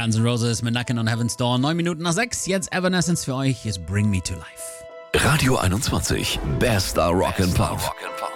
Guns N' Roses mit Knockin' on Heaven's Door. 9 Minuten nach 6. Jetzt Evanescence für euch ist Bring Me to Life. Radio 21. Bester Rock'n'Pop.